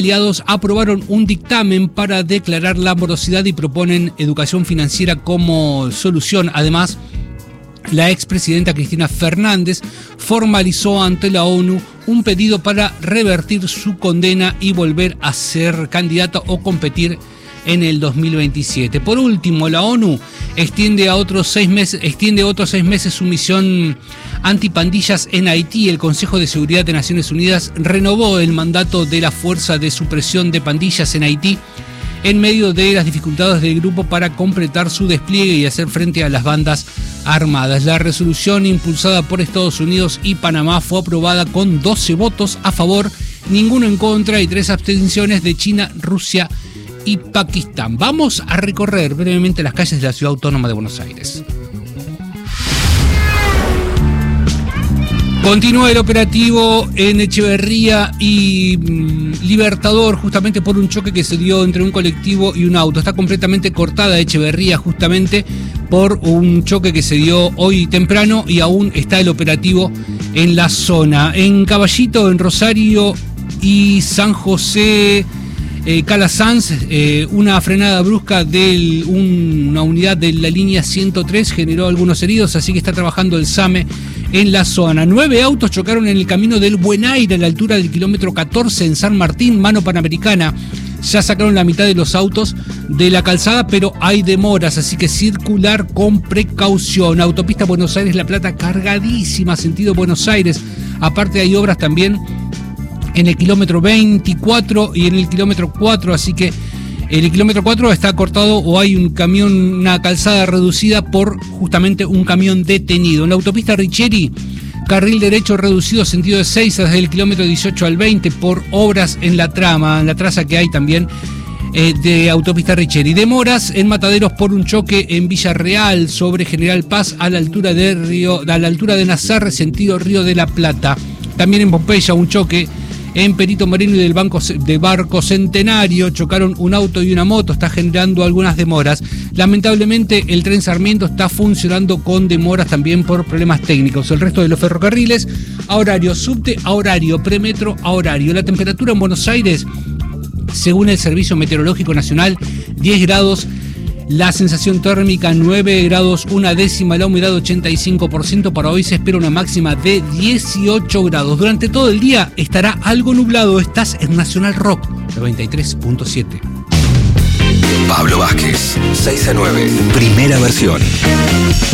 aliados aprobaron un dictamen para declarar la morosidad y proponen educación financiera como solución. Además, la expresidenta Cristina Fernández formalizó ante la ONU un pedido para revertir su condena y volver a ser candidata o competir en el 2027. Por último, la ONU extiende otros 6 meses su misión antipandillas en Haití. El Consejo de Seguridad de Naciones Unidas renovó el mandato de la Fuerza de Supresión de Pandillas en Haití en medio de las dificultades del grupo para completar su despliegue y hacer frente a las bandas armadas. La resolución impulsada por Estados Unidos y Panamá fue aprobada con 12 votos a favor, ninguno en contra y 3 abstenciones de China, Rusia y Pakistán. Vamos a recorrer brevemente las calles de la Ciudad Autónoma de Buenos Aires. Continúa el operativo en Echeverría y Libertador, justamente por un choque que se dio entre un colectivo y un auto. Está completamente cortada Echeverría justamente por un choque que se dio hoy temprano y aún está el operativo en la zona. En Caballito, en Rosario y San José, Calasanz, una frenada brusca de una unidad de la línea 103 generó algunos heridos, así que está trabajando el SAME en la zona. 9 autos chocaron en el camino del Buen Aire a la altura del kilómetro 14 en San Martín, mano Panamericana. Ya sacaron la mitad de los autos de la calzada, pero hay demoras, así que circular con precaución. Autopista Buenos Aires-La Plata cargadísima, sentido Buenos Aires. Aparte hay obras también en el kilómetro 24 y en el kilómetro 4, así que en el kilómetro 4 está cortado o hay un camión, una calzada reducida por justamente un camión detenido. En la autopista Richeri, carril derecho reducido sentido de Seiza desde el kilómetro 18 al 20 por obras en la traza que hay también de autopista Richeri. Demoras en Mataderos por un choque en Villarreal sobre General Paz a la altura de Nazarre, sentido Río de la Plata. También en Pompeya un choque en Perito Moreno y del Barco Centenario. Chocaron un auto y una moto, está generando algunas demoras. Lamentablemente el tren Sarmiento está funcionando con demoras también por problemas técnicos. El resto de los ferrocarriles a horario, subte a horario, premetro a horario. La temperatura en Buenos Aires, según el Servicio Meteorológico Nacional, 10 grados. La sensación térmica 9 grados, una décima, la humedad 85%. Para hoy se espera una máxima de 18 grados. Durante todo el día estará algo nublado. Estás en Nacional Rock 93.7. Pablo Vázquez, 6 a 9, primera versión.